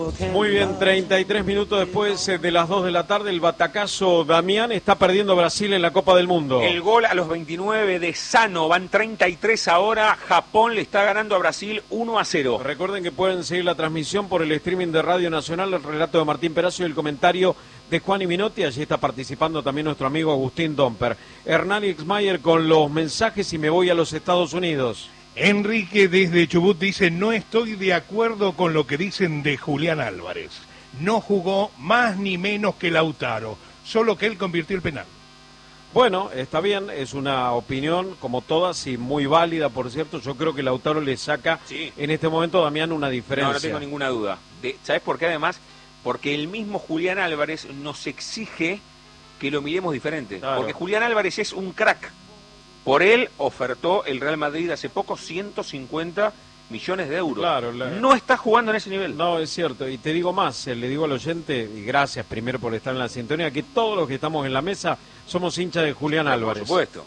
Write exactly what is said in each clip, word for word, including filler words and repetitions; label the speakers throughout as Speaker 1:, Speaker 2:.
Speaker 1: Muy bien, treinta y tres minutos después de las dos de la tarde, el batacazo Damián está perdiendo Brasil en la Copa del Mundo.
Speaker 2: El gol a los veintinueve de Sano, van treinta y tres ahora, Japón le está ganando a Brasil uno a cero.
Speaker 1: Recuerden que pueden seguir la transmisión por el streaming de Radio Nacional, el relato de Martín Perazo y el comentario de Juan y Minotti. Allí está participando también nuestro amigo Agustín Domper. Hernán Ixmayer con los mensajes y me voy a los Estados Unidos.
Speaker 3: Enrique desde Chubut dice: no estoy de acuerdo con lo que dicen de Julián Álvarez. No jugó más ni menos que Lautaro, solo que él convirtió el penal.
Speaker 1: Bueno, está bien, es una opinión como todas y muy válida, por cierto. Yo creo que Lautaro le saca sí. en este momento a Damián una diferencia.
Speaker 2: No, no tengo ninguna duda. De, ¿Sabes por qué además? Porque el mismo Julián Álvarez nos exige que lo miremos diferente. Claro. Porque Julián Álvarez es un crack. Por él ofertó el Real Madrid hace poco ciento cincuenta millones de euros.
Speaker 1: Claro, la...
Speaker 2: No está jugando en ese nivel.
Speaker 1: No, es cierto. Y te digo más, le digo al oyente, y gracias primero por estar en la sintonía, que todos los que estamos en la mesa somos hinchas de Julián Álvarez.
Speaker 2: Por supuesto.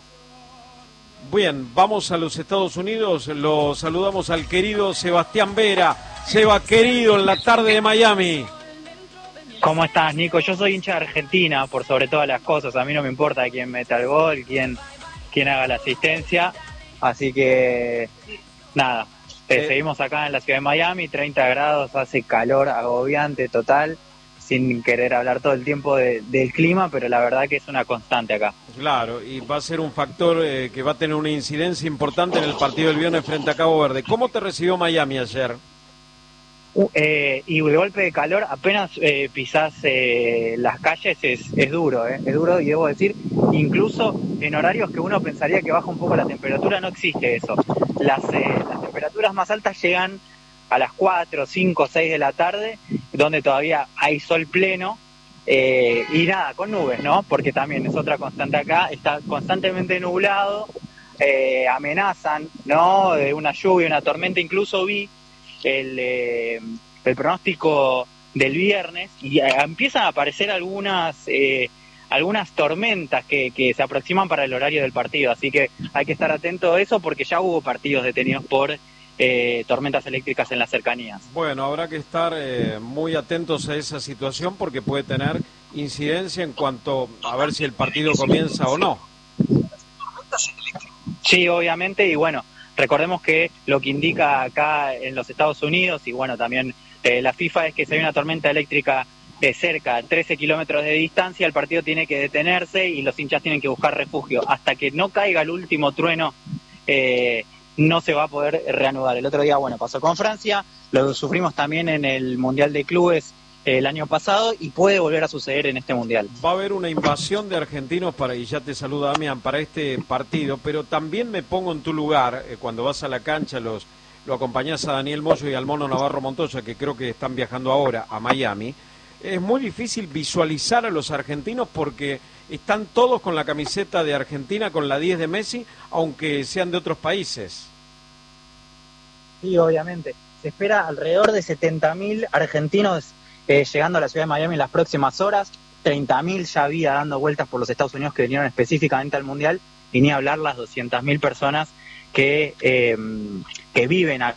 Speaker 1: Bien, vamos a los Estados Unidos. Lo saludamos al querido Sebastián Vera. Seba, querido, en la tarde de Miami.
Speaker 4: ¿Cómo estás, Nico? Yo soy hincha de Argentina, por sobre todas las cosas. A mí no me importa quién meta el gol, quién... quien haga la asistencia, así que nada, eh, seguimos acá en la ciudad de Miami, treinta grados, hace calor agobiante total, sin querer hablar todo el tiempo de, del clima, pero la verdad que es una constante acá.
Speaker 1: Claro, y va a ser un factor eh, que va a tener una incidencia importante en el partido del viernes frente a Cabo Verde. ¿Cómo te recibió Miami ayer?
Speaker 4: Uh, eh, y el golpe de calor, apenas eh, pisás eh, las calles, es, es duro, eh, es duro, y debo decir, incluso en horarios que uno pensaría que baja un poco la temperatura, no existe eso. Las, eh, las temperaturas más altas llegan a las cuatro, cinco, seis de la tarde, donde todavía hay sol pleno, eh, y nada, con nubes, ¿no? Porque también es otra constante acá, está constantemente nublado, eh, amenazan, ¿no? De una lluvia, una tormenta, incluso vi El, eh, el pronóstico del viernes y eh, empiezan a aparecer algunas eh, algunas tormentas que, que se aproximan para el horario del partido, así que hay que estar atento a eso porque ya hubo partidos detenidos por eh, tormentas eléctricas en las cercanías.
Speaker 1: Bueno, habrá que estar eh, muy atentos a esa situación porque puede tener incidencia en cuanto a ver si el partido comienza o no.
Speaker 4: Sí, obviamente, y bueno, recordemos que lo que indica acá en los Estados Unidos y bueno, también eh, la FIFA es que si hay una tormenta eléctrica de cerca, trece kilómetros de distancia, el partido tiene que detenerse y los hinchas tienen que buscar refugio. Hasta que no caiga el último trueno, eh, no se va a poder reanudar. El otro día, bueno, pasó con Francia, lo sufrimos también en el Mundial de Clubes el año pasado y puede volver a suceder en este mundial.
Speaker 1: Va a haber una invasión de argentinos para, y ya te saluda Damián, para este partido, pero también me pongo en tu lugar, eh, cuando vas a la cancha, los lo acompañás a Daniel Moyo y al Mono Navarro Montoya, que creo que están viajando ahora a Miami. Es muy difícil visualizar a los argentinos porque están todos con la camiseta de Argentina, con la diez de Messi, aunque sean de otros países.
Speaker 4: Sí, obviamente. Se espera alrededor de setenta mil argentinos Eh, llegando a la ciudad de Miami en las próximas horas. Treinta mil ya había dando vueltas por los Estados Unidos que vinieron específicamente al Mundial, y ni hablar las doscientas mil personas que eh, que viven al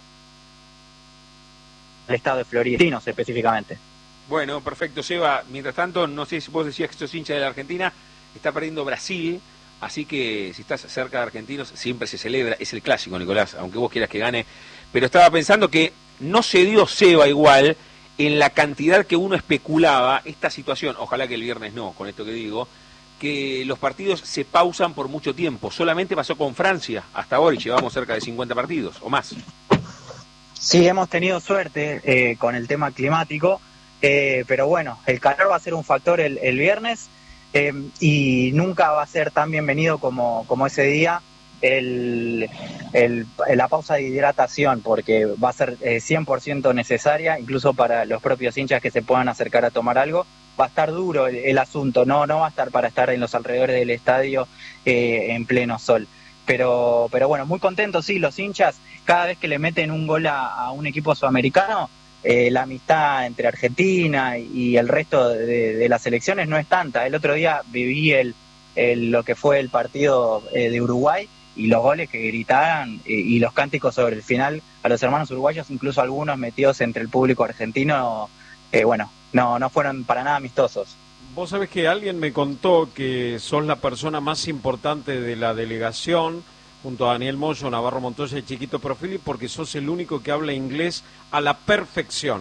Speaker 4: estado de Florida, específicamente.
Speaker 2: Bueno, perfecto, Seba. Mientras tanto, no sé si vos decías que sos hincha de la Argentina, está perdiendo Brasil, así que si estás cerca de argentinos siempre se celebra, es el clásico, Nicolás, aunque vos quieras que gane, pero estaba pensando que no se dio, Seba, igual en la cantidad que uno especulaba esta situación, ojalá que el viernes no, con esto que digo, que los partidos se pausan por mucho tiempo. Solamente pasó con Francia hasta ahora y llevamos cerca de cincuenta partidos o más.
Speaker 4: Sí, hemos tenido suerte eh, con el tema climático, eh, pero bueno, el calor va a ser un factor el, el viernes eh, y nunca va a ser tan bienvenido como, como ese día el, el, la pausa de hidratación, porque va a ser eh, cien por ciento necesaria, incluso para los propios hinchas que se puedan acercar a tomar algo. Va a estar duro el, el asunto, no no va a estar para estar en los alrededores del estadio eh, en pleno sol. Pero pero bueno, muy contentos, sí, los hinchas, cada vez que le meten un gol a, a un equipo sudamericano, eh, la amistad entre Argentina y el resto de, de las selecciones no es tanta. El otro día viví el, el lo que fue el partido eh, de Uruguay, y los goles que gritaban y, y los cánticos sobre el final a los hermanos uruguayos, incluso algunos metidos entre el público argentino, eh, bueno, no, no fueron para nada amistosos.
Speaker 1: Vos sabés que alguien me contó que sos la persona más importante de la delegación, junto a Daniel Moyo, Navarro Montoya y Chiquito Profili, porque sos el único que habla inglés a la perfección.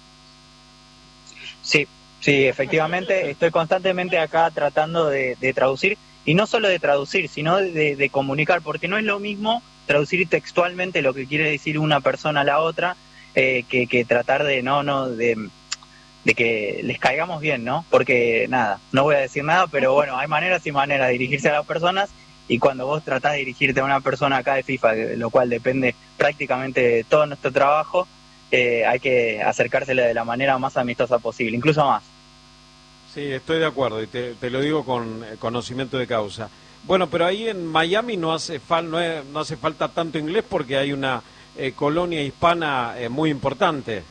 Speaker 4: Sí, sí, efectivamente, estoy constantemente acá tratando de, de traducir, y no solo de traducir, sino de, de comunicar, porque no es lo mismo traducir textualmente lo que quiere decir una persona a la otra, eh, que, que tratar de no, no, de, de que les caigamos bien, ¿no? Porque nada, no voy a decir nada, pero bueno, hay maneras y maneras de dirigirse a las personas, y cuando vos tratás de dirigirte a una persona acá de FIFA, de lo cual depende prácticamente de todo nuestro trabajo, eh, hay que acercársele de la manera más amistosa posible, incluso más.
Speaker 1: Sí, estoy de acuerdo y te, te lo digo con conocimiento de causa. Bueno, pero ahí en Miami no hace, fal, no, es, no hace falta tanto inglés porque hay una eh, colonia hispana eh, muy importante.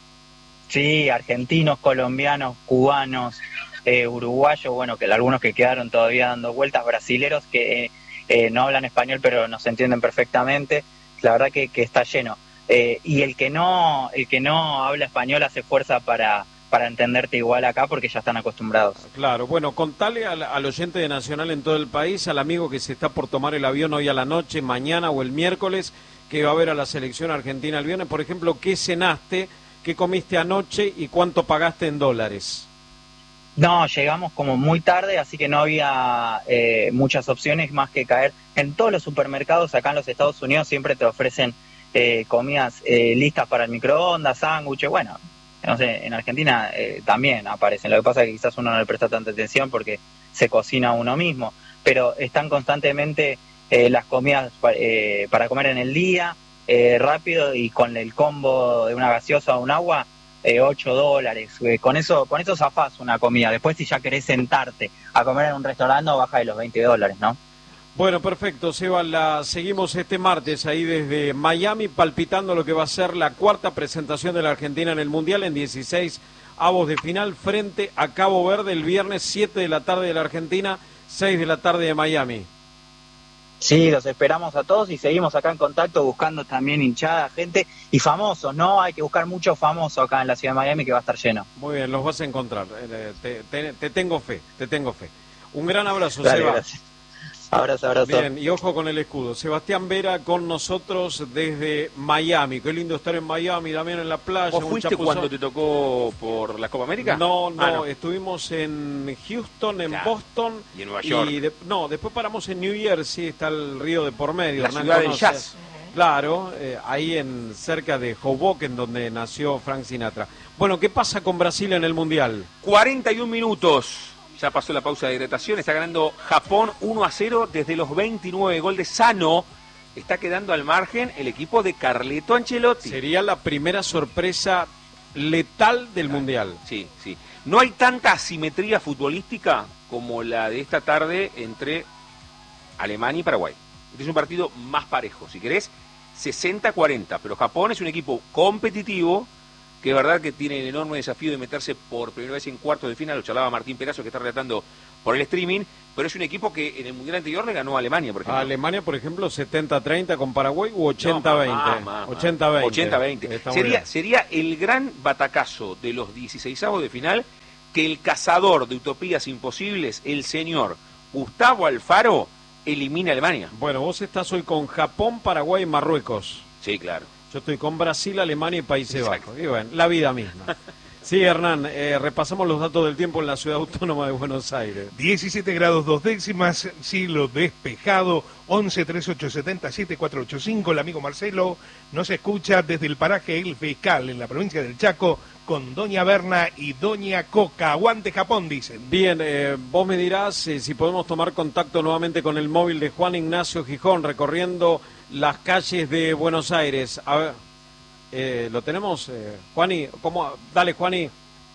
Speaker 4: Sí, argentinos, colombianos, cubanos, eh, uruguayos, bueno, que algunos que quedaron todavía dando vueltas, brasileros que eh, eh, no hablan español pero nos entienden perfectamente. La verdad que, que está lleno. Eh, y el que no el que no habla español hace fuerza para, para entenderte igual acá porque ya están acostumbrados.
Speaker 1: Claro, bueno, contale al, al oyente de Nacional en todo el país, al amigo que se está por tomar el avión hoy a la noche, mañana o el miércoles, que va a ver a la selección argentina el viernes, por ejemplo, ¿qué cenaste? ¿Qué comiste anoche y cuánto pagaste en dólares?
Speaker 4: No, llegamos como muy tarde, así que no había eh, muchas opciones más que caer. En todos los supermercados acá en los Estados Unidos siempre te ofrecen eh, comidas eh, listas para el microondas, sándwiches, bueno, no sé, en Argentina eh, también aparecen. Lo que pasa es que quizás uno no le presta tanta atención porque se cocina uno mismo, pero están constantemente eh, las comidas eh, para comer en el día, eh, rápido y con el combo de una gaseosa o un agua, eh, ocho dólares. Eh, con eso con eso zafás una comida. Después si ya querés sentarte a comer en un restaurante baja de los veinte dólares, ¿no?
Speaker 1: Bueno, perfecto, Seba, la seguimos este martes ahí desde Miami, palpitando lo que va a ser la cuarta presentación de la Argentina en el Mundial en dieciséis avos de final frente a Cabo Verde el viernes siete de la tarde de la Argentina, seis de la tarde de Miami.
Speaker 4: Sí, los esperamos a todos y seguimos acá en contacto buscando también hinchada, gente y famosos, ¿no? Hay que buscar muchos famosos acá en la ciudad de Miami que va a estar lleno.
Speaker 1: Muy bien, los vas a encontrar, te, te, te tengo fe, te tengo fe. Un gran abrazo,
Speaker 4: Dale,
Speaker 1: Seba.
Speaker 4: Gracias. Abrazo, abrazo.
Speaker 1: Bien, y ojo con el escudo. Sebastián Vera con nosotros desde Miami. Qué lindo estar en Miami, también en la playa.
Speaker 2: ¿Vos fuiste
Speaker 1: chapuzón.
Speaker 2: cuando te tocó por la Copa América?
Speaker 1: No, no,
Speaker 2: ah, no.
Speaker 1: estuvimos en Houston, en
Speaker 2: claro.
Speaker 1: Boston.
Speaker 2: Y en Nueva York.
Speaker 1: Y de, no, después paramos en New Jersey, está el río de por medio.
Speaker 2: La
Speaker 1: Hernán
Speaker 2: ciudad
Speaker 1: conoce.
Speaker 2: del jazz.
Speaker 1: Claro, eh, ahí en cerca de Hoboken, donde nació Frank Sinatra. Bueno, ¿qué pasa con Brasil en el Mundial?
Speaker 2: cuarenta y un minutos. Ya pasó la pausa de hidratación, está ganando Japón uno a cero desde los veintinueve. Gol de Sano, está quedando al margen el equipo de Carleto Ancelotti.
Speaker 1: Sería la primera sorpresa letal del
Speaker 2: Claro.
Speaker 1: Mundial.
Speaker 2: Sí, sí. No hay tanta asimetría futbolística como la de esta tarde entre Alemania y Paraguay. Este es un partido más parejo, si querés, sesenta a cuarenta, pero Japón es un equipo competitivo, que es verdad que tiene el enorme desafío de meterse por primera vez en cuartos de final, lo charlaba Martín Perazo que está relatando por el streaming, pero es un equipo que en el Mundial anterior le ganó a Alemania, por ejemplo.
Speaker 1: A Alemania, por ejemplo, setenta a treinta con Paraguay u ochenta a veinte. ochenta a veinte.
Speaker 2: ochenta a veinte. Sería, sería el gran batacazo de los dieciseisavos de final que el cazador de utopías imposibles, el señor Gustavo Alfaro, elimina a Alemania.
Speaker 1: Bueno, vos estás hoy con Japón, Paraguay y Marruecos.
Speaker 2: Sí, claro.
Speaker 1: Yo estoy con Brasil, Alemania y Países
Speaker 2: Exacto.
Speaker 1: Bajos. Y bueno, la vida misma. Sí, Hernán, eh, repasamos los datos del tiempo en la ciudad autónoma de Buenos Aires.
Speaker 3: diecisiete grados dos décimas, cielo despejado, once treinta y ocho setenta y siete cuatrocientos ochenta y cinco. El amigo Marcelo nos escucha desde el paraje El Fiscal, en la provincia del Chaco, con Doña Berna y Doña Coca. Aguante Japón, dicen.
Speaker 1: Bien, eh, vos me dirás eh, si podemos tomar contacto nuevamente con el móvil de Juan Ignacio Gijón, recorriendo las calles de Buenos Aires. A ver, eh, ¿lo tenemos, eh, Juani? ¿Cómo? Dale, Juani.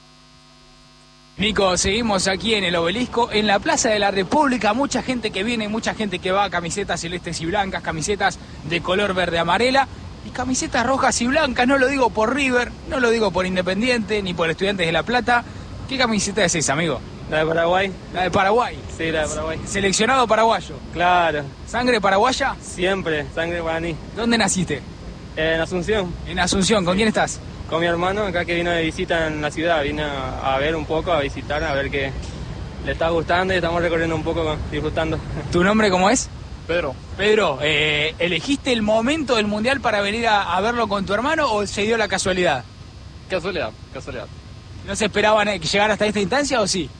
Speaker 5: Nico, seguimos aquí en el Obelisco, en la Plaza de la República, mucha gente que viene, mucha gente que va, camisetas celestes y blancas, camisetas de color verde amarela y camisetas rojas y blancas, no lo digo por River, no lo digo por Independiente, ni por Estudiantes de La Plata. ¿Qué camiseta es esa, amigo?
Speaker 6: La de Paraguay.
Speaker 5: La de Paraguay.
Speaker 6: Sí, la de Paraguay.
Speaker 5: Seleccionado paraguayo.
Speaker 6: Claro,
Speaker 5: ¿Sangre paraguaya?
Speaker 6: siempre, sangre guaraní.
Speaker 5: ¿Dónde naciste?
Speaker 6: En Asunción,
Speaker 5: En Asunción, ¿con quién estás?
Speaker 6: con mi hermano acá que vino de visita en la ciudad, vine a, a ver un poco, a visitar, a ver qué le está gustando y estamos recorriendo un poco, disfrutando.
Speaker 5: ¿Tu nombre cómo es?
Speaker 7: Pedro.
Speaker 5: Pedro, eh, ¿elegiste el momento del Mundial para venir a, a verlo con tu hermano o se dio la casualidad?
Speaker 7: Casualidad, casualidad.
Speaker 5: ¿No se esperaban que llegara hasta esta instancia o sí?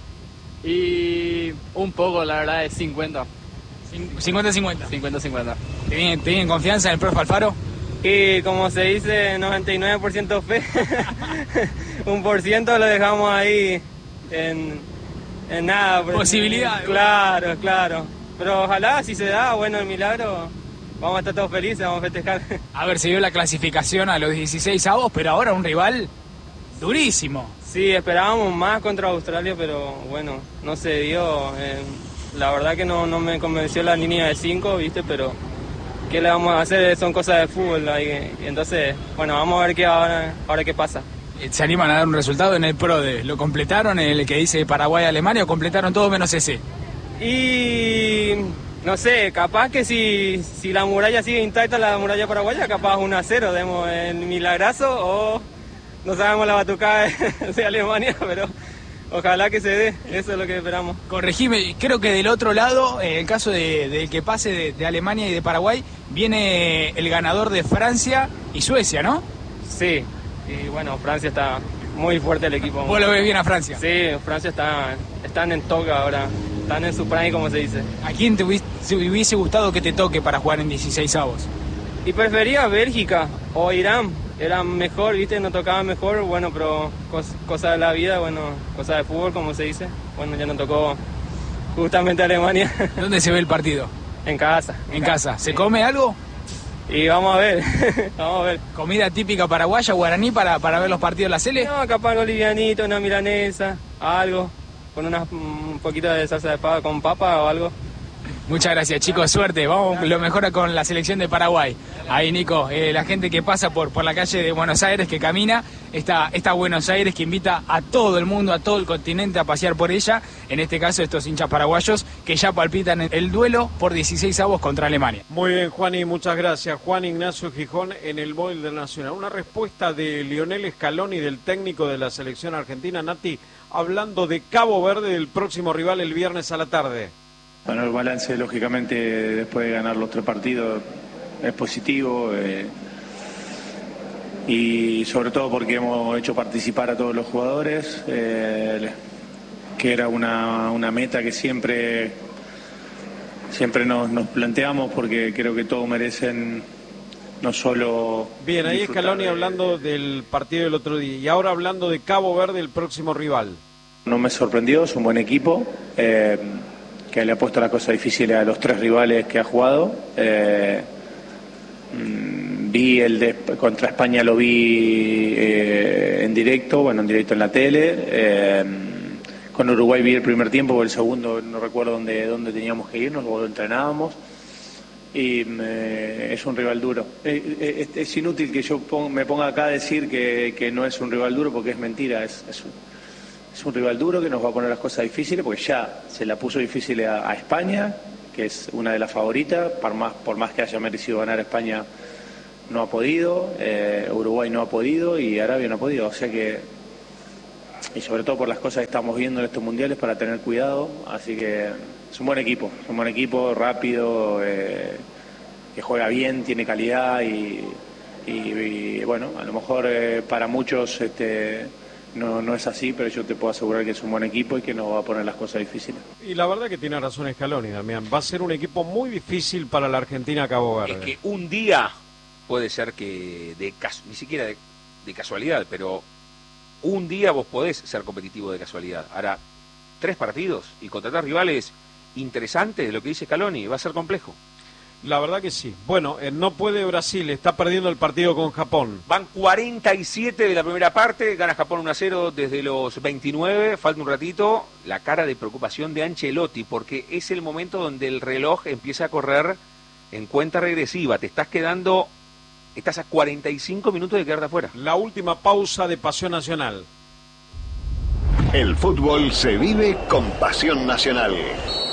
Speaker 7: Y un poco, la verdad, es cincuenta.
Speaker 5: cincuenta cincuenta.
Speaker 7: cincuenta cincuenta.
Speaker 5: ¿Te vienen, te vienen confianza en el profe Alfaro?
Speaker 6: Y como se dice, noventa y nueve por ciento fe, un por ciento lo dejamos ahí en, en nada.
Speaker 5: Posibilidades.
Speaker 6: Claro, claro. Pero ojalá, si se da, bueno, el milagro, vamos a estar todos felices, vamos a festejar.
Speaker 5: A ver, se dio la clasificación a los dieciséis avos, pero ahora un rival durísimo.
Speaker 6: Sí, esperábamos más contra Australia, pero bueno, no se dio. Eh, la verdad que no, no me convenció la línea de cinco, ¿viste? Pero ¿qué le vamos a hacer? Son cosas de fútbol. Y, y entonces, bueno, vamos a ver qué ahora, ahora qué pasa.
Speaker 5: ¿Se animan a dar un resultado en el PRODE? ¿Lo completaron, el que dice Paraguay-Alemania, o completaron todo menos ese?
Speaker 6: Y no sé, capaz que si, si la muralla sigue intacta, la muralla paraguaya, capaz uno a cero, demos el milagrazo, o no sabemos la batucada de, de Alemania, pero ojalá que se dé, eso es lo que esperamos.
Speaker 5: Corregime, creo que del otro lado, en el caso de, de que pase de, de Alemania y de Paraguay, viene el ganador de Francia y Suecia, ¿no?
Speaker 6: Sí, y bueno, Francia está muy fuerte el equipo.
Speaker 5: ¿Vos lo ves bien a Francia?
Speaker 6: Sí, Francia está, están en toga ahora. Están en su prime, como se dice.
Speaker 5: ¿A quién te hubiese, hubiese gustado que te toque para jugar en dieciséis avos?
Speaker 6: Y prefería Bélgica o Irán. Eran mejor, ¿viste? No tocaban mejor, bueno, pero cos, cosa de la vida, bueno, cosa de fútbol, como se dice. Bueno, ya nos tocó justamente Alemania.
Speaker 5: ¿Dónde se ve el partido?
Speaker 6: En casa.
Speaker 5: En, en casa. ¿Se come algo?
Speaker 6: Y vamos a ver, vamos a ver.
Speaker 5: ¿Comida típica paraguaya, guaraní, para, para ver los partidos de la Sele?
Speaker 6: No, capaz algo livianito, una milanesa, algo. Con una, un poquito de salsa de papa, con papa o algo.
Speaker 5: Muchas gracias, chicos, suerte. Vamos lo mejor con la selección de Paraguay. Ahí, Nico, eh, la gente que pasa por, por la calle de Buenos Aires, que camina, esta, esta Buenos Aires que invita a todo el mundo, a todo el continente a pasear por ella. En este caso, estos hinchas paraguayos que ya palpitan el duelo por dieciséis avos contra Alemania.
Speaker 1: Muy bien, Juan, y muchas gracias. Juan Ignacio Gijón en el móvil del Nacional. Una respuesta de Lionel Scaloni, del técnico de la selección argentina, Nati, hablando de Cabo Verde, del próximo rival el viernes a la tarde.
Speaker 8: Bueno, el balance, lógicamente, después de ganar los tres partidos, es positivo. Eh, y sobre todo porque hemos hecho participar a todos los jugadores, eh, que era una, una meta que siempre, siempre nos, nos planteamos, porque creo que todos merecen no solo...
Speaker 1: Bien, ahí Scaloni de... hablando del partido del otro día, y ahora hablando de Cabo Verde, el próximo rival.
Speaker 8: No me sorprendió, es un buen equipo. Eh, que le ha puesto la cosa difícil a los tres rivales que ha jugado. Eh, vi el de contra España, lo vi eh, en directo, bueno, en directo en la tele. Eh, con Uruguay vi el primer tiempo, o el segundo, no recuerdo dónde, dónde teníamos que irnos, o lo entrenábamos. Y eh, es un rival duro. Eh, es, es inútil que yo pong, me ponga acá a decir que, que no es un rival duro, porque es mentira, es, es un... Es un rival duro que nos va a poner las cosas difíciles, porque ya se la puso difícil a, a España, que es una de las favoritas. Por más, por más que haya merecido ganar España, no ha podido. Eh, Uruguay no ha podido y Arabia no ha podido. O sea que, y sobre todo por las cosas que estamos viendo en estos mundiales, para tener cuidado. Así que es un buen equipo, es un buen equipo, rápido, eh, que juega bien, tiene calidad y, y, y bueno, a lo mejor eh, para muchos... este No, no es así, pero yo te puedo asegurar que es un buen equipo y que nos va a poner las cosas difíciles.
Speaker 1: Y la verdad que tiene razón Scaloni, Damián. Va a ser un equipo muy difícil para la Argentina Cabo Verde.
Speaker 2: Es que un día puede ser que, de ni siquiera de, de casualidad, pero un día vos podés ser competitivo de casualidad. Ahora, tres partidos y contratar rivales interesantes, lo que dice Scaloni, va a ser complejo.
Speaker 1: La verdad que sí. Bueno, eh, no puede Brasil, está perdiendo el partido con Japón.
Speaker 2: Van cuarenta y siete de la primera parte, gana Japón uno a cero desde los veintinueve, falta un ratito. La cara de preocupación de Ancelotti, porque es el momento donde el reloj empieza a correr en cuenta regresiva. Te estás quedando, estás a cuarenta y cinco minutos de quedarte afuera.
Speaker 1: La última pausa de Pasión Nacional.
Speaker 9: El fútbol se vive con Pasión Nacional.